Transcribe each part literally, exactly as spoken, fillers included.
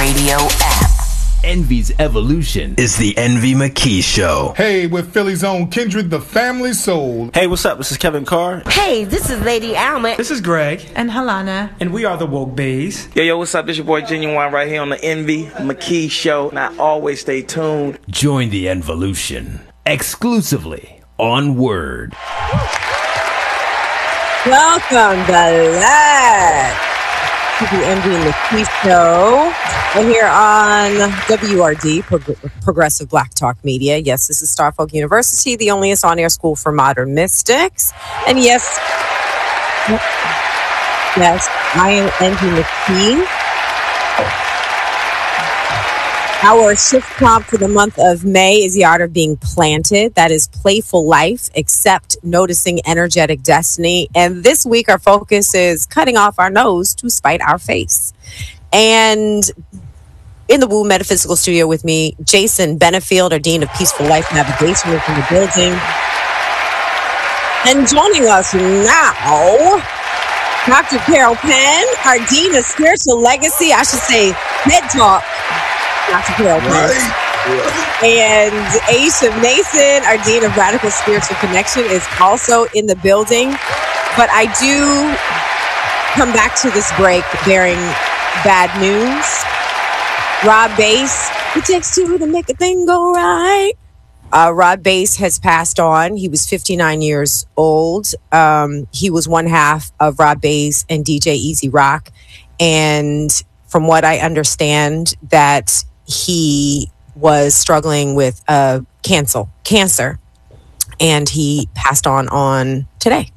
Radio app. Envy's evolution is the Envy McKee Show. Hey, with Philly's own Kindred, the family soul. Hey, what's up? This is Kevin Carr. Hey, this is Lady Alma. This is Greg. And Halana. And we are the Woke Bays. Yo, yo, what's up? This your boy Genuine right here on the Envy McKee Show. Now, always stay tuned. Join the Envolution exclusively on Word. Welcome back to the Envy McKee Show. We're here on W R D, Prog- Progressive Black Talk Media. Yes, this is Starfolk University, the onlyest on-air school for modern mystics. And yes, yes, I am Envy McKee. Our shift prompt for the month of May is the art of being planted. That is playful life, except noticing energetic destiny. And this week, our focus is cutting off our nose to spite our face. And in the Woo Metaphysical Studio with me, Jason Benefield, our Dean of Peaceful Life Navigation, is in the building. And joining us now, Doctor Carol Penn, our Dean of Spiritual Legacy, I should say, Head Talk. Doctor Carol Penn. Right. And Aisha Mason, our Dean of Radical Spiritual Connection, is also in the building. But I do come back to this break bearing bad news. Rob Base, it takes two to make a thing go right. Uh, Rob Base has passed on. He was fifty-nine years old. Um, he was one half of Rob Base and D J Easy Rock. And from what I understand, that he was struggling with uh, cancer, cancer, and he passed on on today.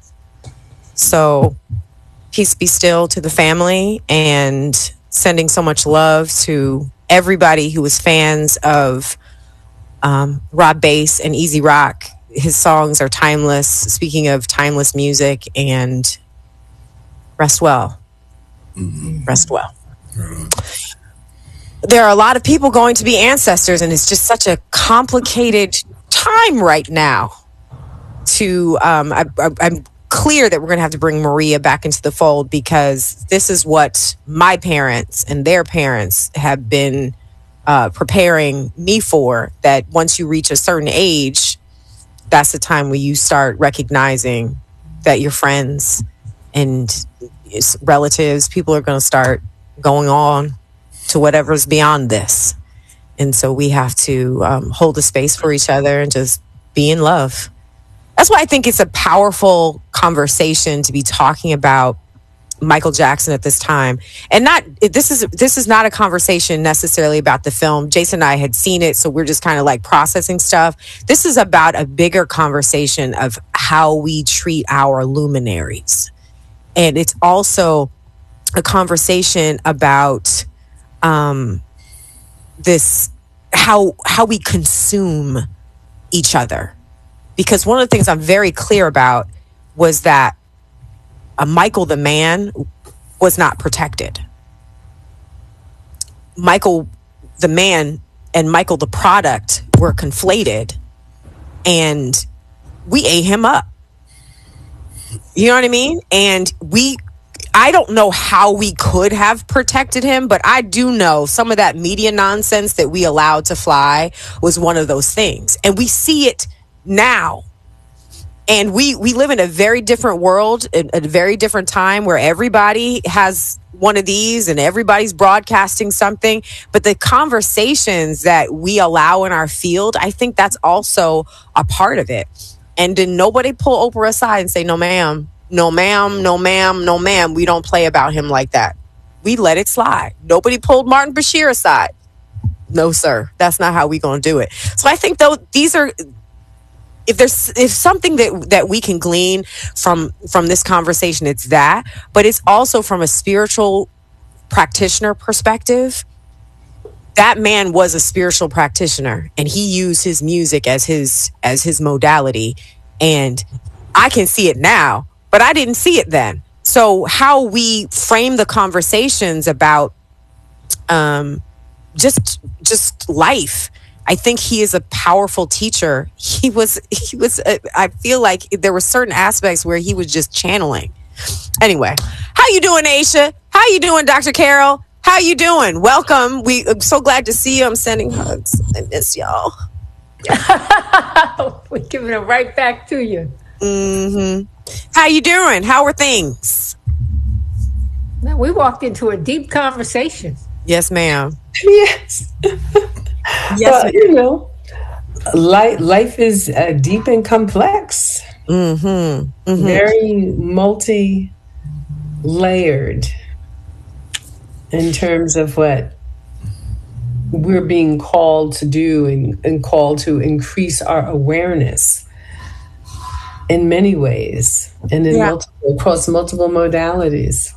So peace be still to the family, and sending so much love to everybody who was fans of um, Rob Base and Easy Rock. His songs are timeless. Speaking of timeless music, and rest well. Mm-hmm. Rest well. Mm-hmm. There are a lot of people going to be ancestors, and it's just such a complicated time right now. To um, I, I, I'm clear that we're going to have to bring Maria back into the fold, because this is what my parents and their parents have been uh, preparing me for, that once you reach a certain age, that's the time where you start recognizing that your friends and relatives, people are going to start going on to whatever's beyond this. And so we have to um, hold the space for each other and just be in love. That's why I think it's a powerful conversation to be talking about Michael Jackson at this time. And not this is this is not a conversation necessarily about the film. Jason and I had seen it, so we're just kind of like processing stuff. This is about a bigger conversation of how we treat our luminaries. And it's also a conversation about um, this, how how we consume each other. Because one of the things I'm very clear about was that a Michael the man was not protected. Michael the man and Michael the product were conflated, and we ate him up. You know what I mean? And we, I don't know how we could have protected him, but I do know some of that media nonsense that we allowed to fly was one of those things. And we see it now. And we, we live in a very different world, a, a very different time, where everybody has one of these and everybody's broadcasting something. But the conversations that we allow in our field, I think that's also a part of it. And did nobody pull Oprah aside and say, no, ma'am, no, ma'am, no, ma'am, no, ma'am. We don't play about him like that. We let it slide. Nobody pulled Martin Bashir aside. No, sir. That's not how we going to do it. So I think, though, these are... If there's if something that that we can glean from from this conversation, it's that. But it's also from a spiritual practitioner perspective. That man was a spiritual practitioner, and he used his music as his as his modality. And I can see it now, but I didn't see it then. So how we frame the conversations about um, just just life. I think he is a powerful teacher. He was, he was, uh, I feel like there were certain aspects where he was just channeling. Anyway, how you doing, Aisha? How you doing, Doctor Carol? How you doing? Welcome. We I'm so glad to see you. I'm sending hugs. I miss y'all. We're giving it right back to you. Mm-hmm. How you doing? How are things? Now, we walked into a deep conversation. Yes, ma'am. Yes. Yes, Well, you know, life, life is uh, deep and complex. Mm-hmm. Mm-hmm. Very multi-layered in terms of what we're being called to do and, and called to increase our awareness in many ways and in Yeah. multiple, across multiple modalities.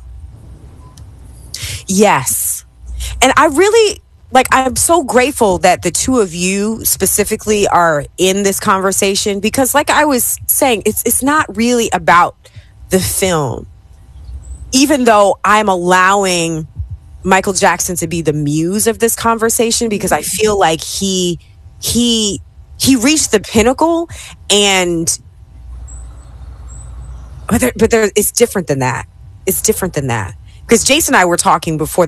Yes. And I really, like, I'm so grateful that the two of you specifically are in this conversation because, like I was saying, it's it's not really about the film. Even though I'm allowing Michael Jackson to be the muse of this conversation because I feel like he he he reached the pinnacle, and but there, but there, it's different than that. It's different than that because Jason and I were talking before